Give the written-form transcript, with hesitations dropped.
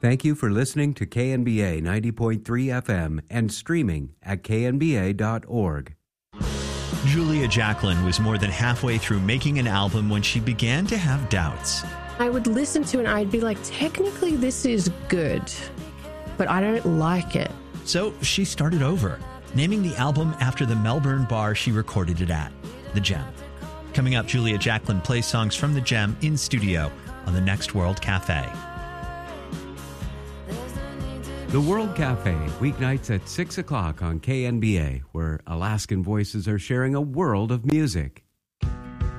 Thank you for listening to KNBA 90.3 FM and streaming at knba.org. Julia Jacklin was more than halfway through making an album when she began to have doubts. I would listen to it and I'd be like, technically this is good, but I don't like it. So she started over, naming the album after the Melbourne bar she recorded it at, The Gem. Coming up, Julia Jacklin plays songs from The Gem in studio on the Next World Cafe. The World Cafe, weeknights at 6 o'clock on KNBA, where Alaskan voices are sharing a world of music.